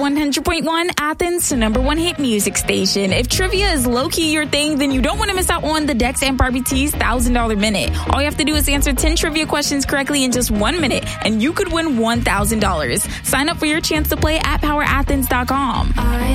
100.1 Athens, the number one hit music station. If trivia is low-key your thing, then you don't want to miss out on the Dex and Barbie T's $1,000 minute. All you have to do is answer 10 trivia questions correctly in just 1 minute, and you could win $1,000. Sign up for your chance to play at powerathens.com.